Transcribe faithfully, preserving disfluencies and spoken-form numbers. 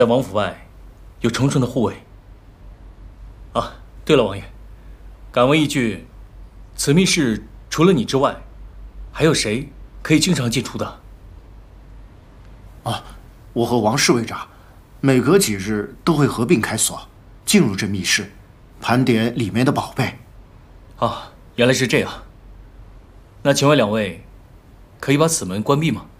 在王府外有重重的护卫。啊，对了，王爷，敢问一句，此密室除了你之外，还有谁可以经常进出的？ 啊，我和王侍卫长每隔几日都会合并开锁，进入这密室，盘点里面的宝贝。 啊，原来是这样。那请问两位，可以把此门关闭吗？